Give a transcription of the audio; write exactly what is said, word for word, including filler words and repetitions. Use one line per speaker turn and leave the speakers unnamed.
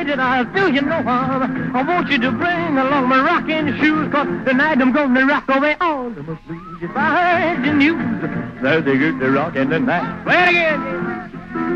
lady, I'll do you no harm. I want you to bring along my rocking shoes, 'cause tonight I'm gonna rock away all of my blues. If I heard the news, there's a good rockin' tonight. Play it again.